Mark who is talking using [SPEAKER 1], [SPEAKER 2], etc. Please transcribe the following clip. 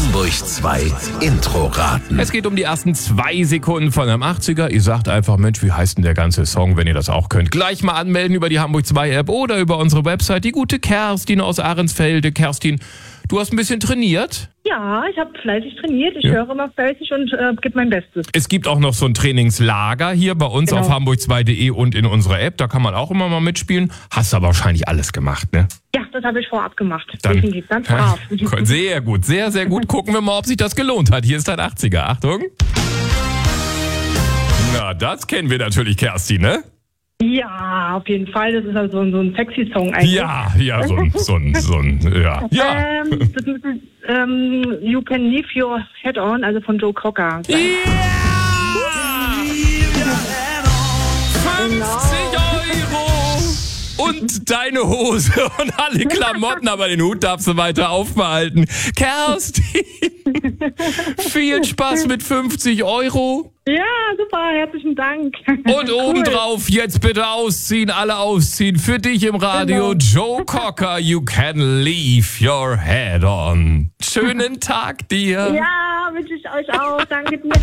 [SPEAKER 1] Hamburg 2 Intro raten.
[SPEAKER 2] Es geht um die ersten 2 Sekunden von einem 80er. Ihr sagt einfach, Mensch, wie heißt denn der ganze Song, wenn ihr das auch könnt. Gleich mal anmelden über die Hamburg 2 App oder über unsere Website. Die gute Kerstin aus Ahrensfelde. Kerstin, du hast ein bisschen trainiert?
[SPEAKER 3] Ja, ich habe fleißig trainiert. Ich höre immer fleißig und gebe mein Bestes.
[SPEAKER 2] Es gibt auch noch so ein Trainingslager hier bei uns auf hamburg2.de und in unserer App. Da kann man auch immer mal mitspielen. Hast aber wahrscheinlich alles gemacht, ne?
[SPEAKER 3] Ja, das habe ich vorab gemacht. Definitiv, ganz brav.
[SPEAKER 2] Sehr gut, sehr, sehr gut. Gucken wir mal, ob sich das gelohnt hat. Hier ist dein 80er. Achtung. Na, das kennen wir natürlich, Kerstin, ne?
[SPEAKER 3] Ja, auf jeden Fall. Das ist also so ein sexy Song eigentlich.
[SPEAKER 2] Ja, so ein, ja.
[SPEAKER 3] Das ist, You Can Leave Your Head On, also von Joe Cocker.
[SPEAKER 2] Ja! 50 € und deine Hose und alle Klamotten, aber den Hut darfst du weiter aufbehalten. Kerstin, viel Spaß mit 50 €.
[SPEAKER 3] Ja, super, herzlichen Dank.
[SPEAKER 2] Und obendrauf jetzt bitte ausziehen, alle ausziehen. Für dich im Radio, Joe Cocker, You Can Leave Your Head On. Schönen Tag dir.
[SPEAKER 3] Ja, wünsche ich euch auch. Danke dir.